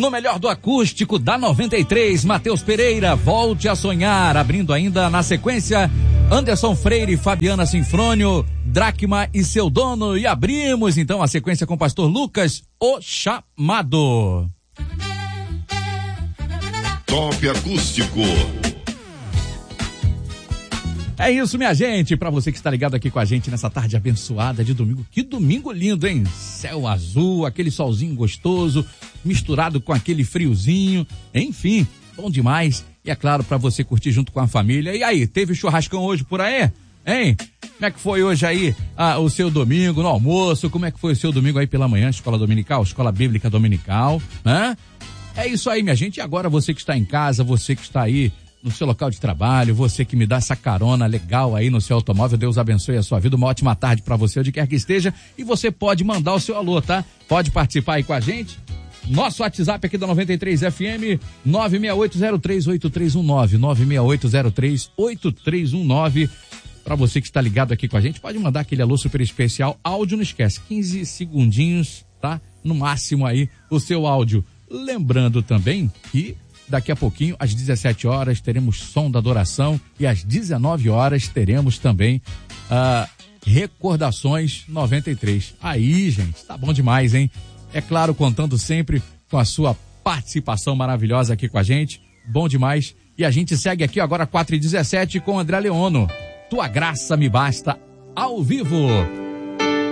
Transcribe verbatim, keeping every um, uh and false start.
No melhor do acústico da noventa e três, Matheus Pereira, Volte a Sonhar, abrindo ainda na sequência, Anderson Freire, Fabiana Sinfrônio, Dracma e Seu Dono, e abrimos então a sequência com o pastor Lucas, O Chamado. Top Acústico. É isso, minha gente, pra você que está ligado aqui com a gente nessa tarde abençoada de domingo. Que domingo lindo, hein? Céu azul, aquele solzinho gostoso, misturado com aquele friozinho, enfim, bom demais. E é claro, pra você curtir junto com a família. E aí, teve churrascão hoje por aí? Hein? Como é que foi hoje aí ah, o seu domingo no almoço? Como é que foi o seu domingo aí pela manhã, escola dominical, escola bíblica dominical, né? É isso aí, minha gente. E agora você que está em casa, você que está aí no seu local de trabalho, você que me dá essa carona legal aí no seu automóvel, Deus abençoe a sua vida, uma ótima tarde pra você, onde quer que esteja, e você pode mandar o seu alô, tá? Pode participar aí com a gente, nosso WhatsApp aqui da noventa e três F M, nove seis oito zero três oito três um nove, nove seis oito zero três oito três um nove, pra você que está ligado aqui com a gente, pode mandar aquele alô super especial, áudio não esquece, quinze segundinhos, tá? No máximo aí, o seu áudio. Lembrando também que daqui a pouquinho, às dezessete horas, teremos som da adoração e às dezenove horas teremos também uh, Recordações noventa e três. Aí, gente, tá bom demais, hein? É claro, contando sempre com a sua participação maravilhosa aqui com a gente. Bom demais. E a gente segue aqui agora quatro e dezessete com André Leono. Tua graça me basta, ao vivo.